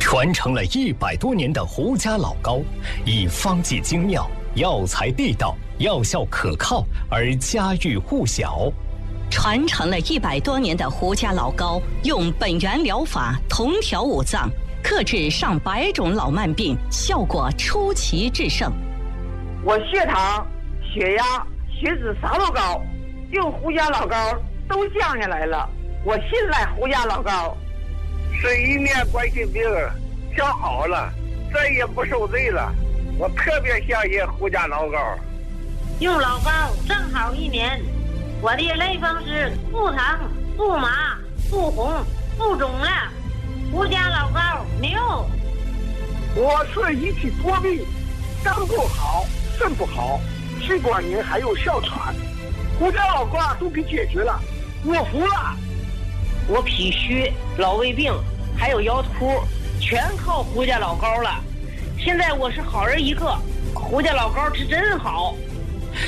传承了100多年的胡家老高，以方剂精妙、药材地道、药效可靠而家喻户晓。 传承了100多年的胡家老高，用本源疗法同调五脏，克制上百种老慢病，效果出奇制胜。 我血糖、血压、血脂啥都高，用胡家老高都降下来了。我信赖胡家老高。 11年冠心病调好了，再也不受罪了。我特别相信胡家老高。 用老高正好1年，我的类风湿不疼不麻不红不肿了。胡家老高牛。 我是一体多病，肝不好，肾不好，气管炎还有哮喘，胡家老高都给解决了，我服了。 我脾虚、老胃病还有腰突，全靠胡家老高了。现在我是好人一个，胡家老高是真好。